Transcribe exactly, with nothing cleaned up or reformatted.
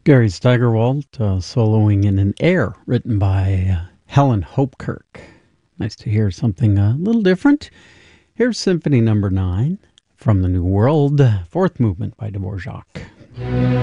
Gary Steigerwald uh, soloing in an air written by uh, Helen Hopekirk. Nice to hear something a little different. Here's Symphony Number Nine from the New World, fourth movement by Dvorak.